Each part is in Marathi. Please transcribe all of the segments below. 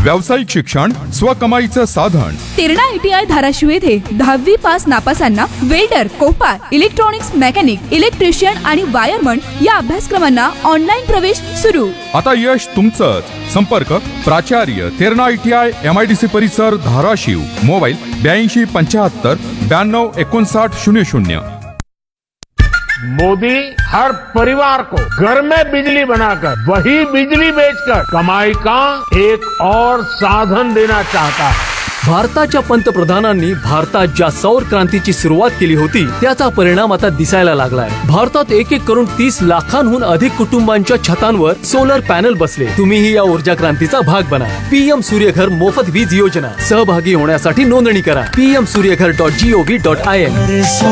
व्यावसायिक शिक्षण स्वकमाईचं साधन. तेरणा ITI धाराशिव येथे 10वी pass नापासांना welder, Kopar, electronics mechanic, electrician आणि वायरमन या अभ्यासक्रमांना ऑनलाईन प्रवेश सुरू. आता यश तुमचंच. संपर्क प्राचार्य तेरणा ITI MIDC परिसर धाराशिव. मोबाईल 82 75 92 59 00. मोदी हर परिवार को घर में बिजली बनाकर वही बिजली बेचकर कमाई का एक और साधन देना चाहता है. भारताच्या पंतप्रधानांनी भारतात ज्या सौर क्रांतीची सुरुवात केली होती त्याचा परिणाम आता दिसायला लागलाय. भारतात 1 करोड 30 लाखांहून अधिक कुटुंबांच्या छतांवर सोलर पॅनल बसले. तुम्हीही या ऊर्जा क्रांतीचा भाग बना. PM सूर्यघर मोफत वीज योजना. सहभागी होण्यासाठी नोंदणी करा. pmsuryaghar.gov.in.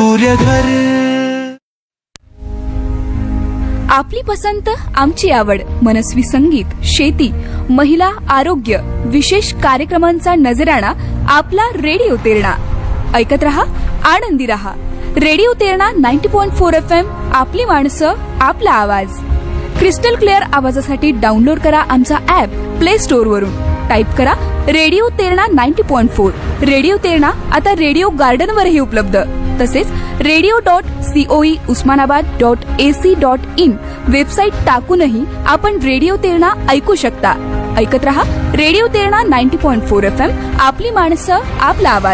आपली पसंत आमची आवड. मनस्वी संगीत, शेती, महिला, आरोग्य, विशेष कार्यक्रमांचा नजराणा आपला रेडिओ तेरणा. ऐकत रहा, आनंदी रहा. Radio Terna 90.4 FM. आपली माणसं, आपला आवाज. क्रिस्टल क्लिअर आवाजासाठी डाउनलोड करा आमचा ऍप प्ले स्टोअर वरून. टाईप करा रेडिओ तेरणा 90.4. रेडिओ तेरणा आता रेडिओ गार्डन वरही उपलब्ध. तसेच radio.coe usmanabad.ac.in वेबसाईट टाकूनही आपण रेडिओ तेरणा ऐकू शकता. ऐकत रहा रेडिओ तेरणा 90.4 FM. आपली माणसं, आपला आवाज.